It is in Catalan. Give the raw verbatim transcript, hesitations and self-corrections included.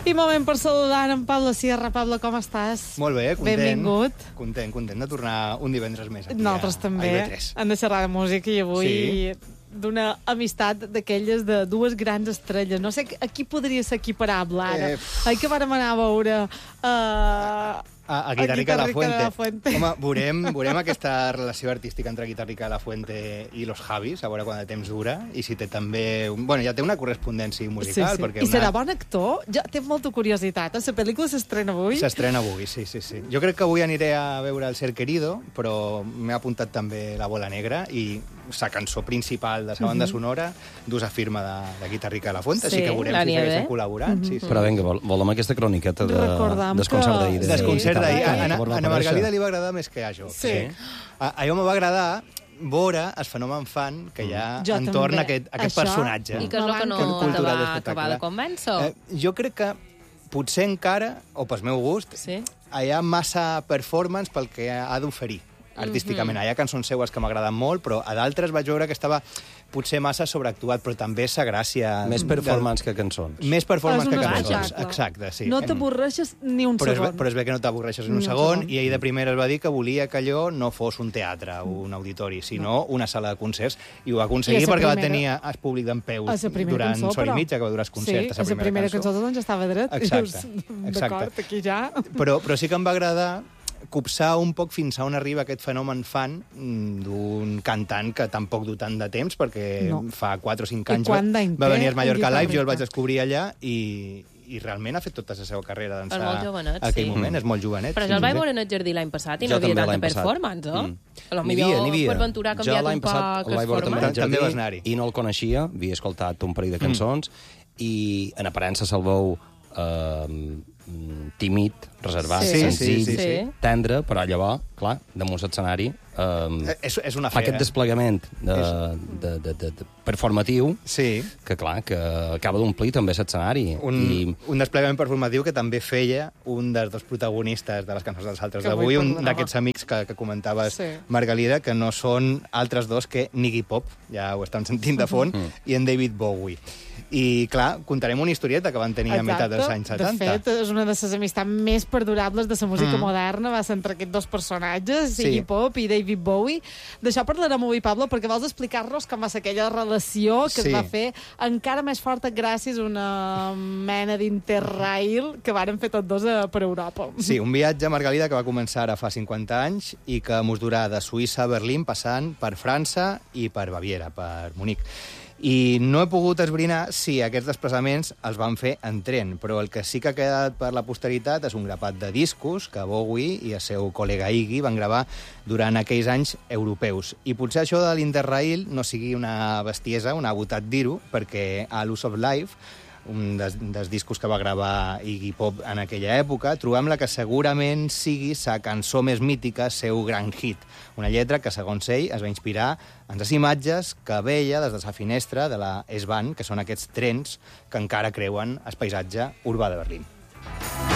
I moment per saludar en Pablo Sierra. Pablo, com estàs? Molt bé, content. Benvingut. Content, content de tornar un divendres més aquí Nosaltres a, també. a I B tres. Hem de xerrar de música i avui Sí. d'una amistat d'aquelles de dues grans estrelles. No sé a qui podria ser equiparable ara. Eh, Ai, que vàrem anar a veure... Uh, A, a Guitarrica de la Fuente. de la Fuente. Home, veurem, veurem aquesta relació artística entre Guitarrica de la Fuente i los Javis, a veure quant de temps dura, i si té també... Bueno, ja té una correspondència musical. Sí, sí. Perquè I una... serà bon actor? Ja té molta curiositat. La pel·lícula s'estrena avui? S'estrena avui, sí, sí, sí. Jo crec que avui aniré a veure El Ser Querido, però m'he apuntat també La Bola Negra i la cançó principal de la banda sonora d'ús firma de, de Guitarrica de la Fuente, Sí, així que veurem la si Nieve. segueixen col·laborant. Sí, sí. Però vinga, vol, volem aquesta croniqueta de Recordam desconcert que- d'ahir. de- Desconcert d'ahir. Sí. A, a, Que vol a, a aparèixer. Margalida li va agradar més que a jo. Sí. A, a jo me va agradar veure el fenomen fan que hi ha Jo entorn també. a aquest, a aquest Això- personatge. I què és el que no Que te cultura va d'espectacle. acabar de convèncer? Eh, jo crec que potser encara, o pel meu gust, Sí. hi ha massa performance pel que ha d'oferir artísticament. Hi ha cançons seues que m'agraden molt, però a d'altres vaig veure que estava potser massa sobreactuat, però també sa gràcia... Més performance que cançons. Més performance És que un cançons. espectacle. Exacte, sí. No t'avorreixes ni un Però és, segon. però és bé que no t'avorreixes ni un Ni un segon, segon. i ell de primera es va dir que volia que allò no fos un teatre o un auditori, sinó una sala de concerts, i ho va aconseguir I a sa perquè va primera- tenir el públic d'en peus A sa primera durant cançó, hora i però. mitja, que va durar el concert, Sí, a sa a la primera cançó, cançó. doncs estava dret. I Exacte, dius, exacte. D'acord, aquí ja... Però, però sí que em va agradar copsar un poc fins a on arriba aquest fenomen fan mm, d'un cantant que tampoc du tant de temps, perquè No. fa quatre o cinc I anys va, quant d'any va té venir al Mallorca en Live, jo el Guitarrica? vaig descobrir allà i, i realment ha fet tota la seva carrera d'ençà És molt jovenet, a aquell sí. moment, és molt jovenet. Però sí, jo el sí, vaig sí. veure en el jardí l'any passat i Jo no havia també tanta l'any passat. performance, eh? Mm. A lo N'hi havia, millor n'hi havia. per Ventura ha Jo canviat l'any un passat poc el vaig el veure també al format. També jardí vas anar-hi. i no el coneixia, havia escoltat un parell de cançons i en aparença se'l veu eh, tímid, reservat, Sí. senzill, Sí, sí, sí. tendre, però llavors, clar, damunt l'escenari eh, És, és una fa fe, aquest eh? desplegament de, de, de, de, de performatiu Sí, que, clar, que acaba d'omplir també l'escenari. un, I un desplegament performatiu que també feia un dels dos protagonistes de les cançons dels altres Que avui d'avui, un parlàvem. d'aquests amics que, que comentaves, Sí. Margalida, que no són altres dos que Iggy Pop, ja ho estan sentint de fons, i en David Bowie. I, clar, contarem una historieta que van tenir a meitat dels anys setanta. De fet, és una de les amistats més perdurables de la música Mm. moderna, va ser entre aquests dos personatges, Sí. Iggy Pop i David Bowie. D'això parlarem avui, Pablo, perquè vols explicar-nos com va ser aquella relació que Sí. es va fer encara més forta gràcies a una mena d'interrail que varen fer tots dos a, per Europa. Sí, un viatge a Margalida que va començar ara fa cinquanta anys i que mos durà de Suïssa a Berlín, passant per França i per Baviera, per Munic. I no he pogut esbrinar si aquests desplaçaments els van fer en tren, però el que sí que ha quedat per la posteritat és un grapat de discos que Bowie i el seu col·lega Iggy van gravar durant aquells anys europeus. I potser això de l'Interrail no sigui una bestiesa, una botat dir-ho, perquè a Loose of Life, un dels, dels discos que va gravar Iggy Pop en aquella època, trobem la que segurament sigui sa cançó més mítica, seu gran hit. Una lletra que, segons ell, es va inspirar en les imatges que veia des de la finestra de la S-Bahn, que són aquests trens que encara creuen el paisatge urbà de Berlín.